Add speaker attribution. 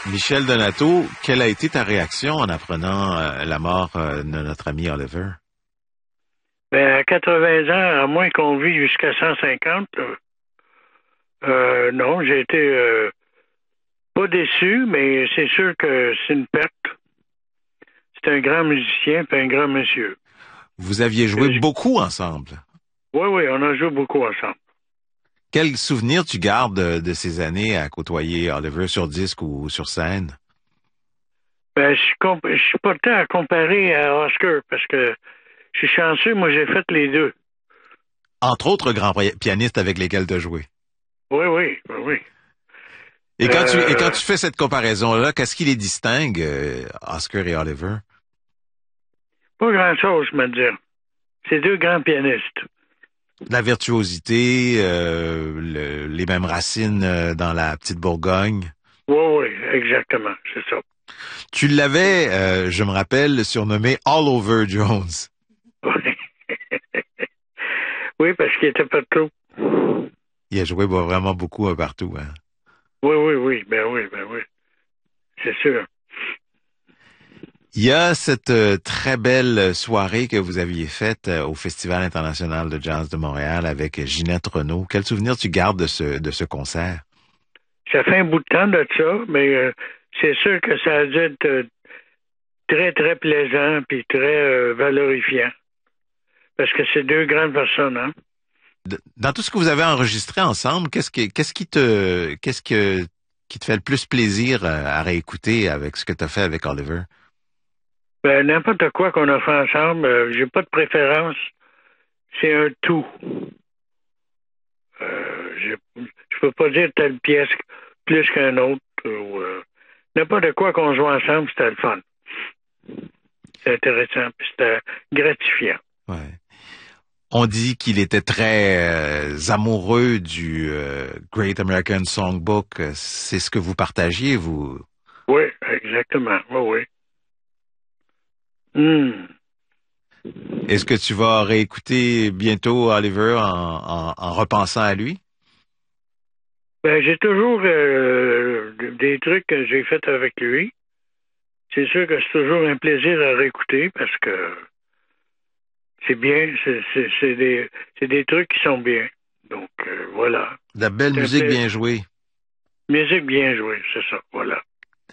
Speaker 1: Michel Donato, quelle a été ta réaction en apprenant la mort de notre ami Oliver?
Speaker 2: Ben, à 80 ans, à moins qu'on vit jusqu'à 150, non, j'ai été pas déçu, mais c'est sûr que c'est une perte. C'est un grand musicien, puis un grand monsieur.
Speaker 1: Vous aviez joué beaucoup ensemble.
Speaker 2: Oui, oui, on a joué beaucoup ensemble.
Speaker 1: Quel souvenir tu gardes de ces années à côtoyer Oliver sur disque ou sur scène?
Speaker 2: Ben, je suis pas prêt à comparer à Oscar parce que je suis chanceux, moi j'ai fait les deux.
Speaker 1: Entre autres grands pianistes avec lesquels tu as joué.
Speaker 2: Oui, oui, oui, oui.
Speaker 1: Et quand tu fais cette comparaison-là, qu'est-ce qui les distingue, Oscar et Oliver?
Speaker 2: Pas grand-chose, je me dire. C'est deux grands pianistes.
Speaker 1: La virtuosité, les mêmes racines dans la petite Bourgogne.
Speaker 2: Oui, oui, exactement, c'est ça.
Speaker 1: Tu l'avais, je me rappelle, surnommé All Over Jones.
Speaker 2: Oui, oui parce qu'il était partout.
Speaker 1: Il a joué vraiment beaucoup partout. Hein.
Speaker 2: Oui, oui, oui, ben oui, c'est sûr.
Speaker 1: Il y a cette très belle soirée que vous aviez faite au Festival international de jazz de Montréal avec Ginette Renault. Quel souvenir tu gardes de ce concert?
Speaker 2: Ça fait un bout de temps de ça, mais c'est sûr que ça a dû être très, très plaisant puis très valorifiant. Parce que c'est deux grandes personnes, hein?
Speaker 1: Dans tout ce que vous avez enregistré ensemble, qu'est-ce qui te fait le plus plaisir à réécouter avec ce que tu as fait avec Oliver?
Speaker 2: Ben, n'importe quoi qu'on a fait ensemble, j'ai pas de préférence. C'est un tout. Je peux pas dire telle pièce plus qu'un autre. Ou, n'importe quoi qu'on joue ensemble, c'était le fun. C'était intéressant, puis c'était gratifiant.
Speaker 1: Ouais. On dit qu'il était très amoureux du Great American Songbook. C'est ce que vous partagiez, vous?
Speaker 2: Oui, exactement. Oui, oui.
Speaker 1: Est-ce que tu vas réécouter bientôt Oliver en repensant à lui?
Speaker 2: Ben, j'ai toujours des trucs que j'ai fait avec lui. C'est sûr que c'est toujours un plaisir à réécouter parce que c'est bien, c'est des trucs qui sont bien. Donc, voilà.
Speaker 1: De la belle
Speaker 2: C'est un
Speaker 1: musique
Speaker 2: plaisir.
Speaker 1: bien jouée.
Speaker 2: Musique bien jouée, c'est ça, voilà.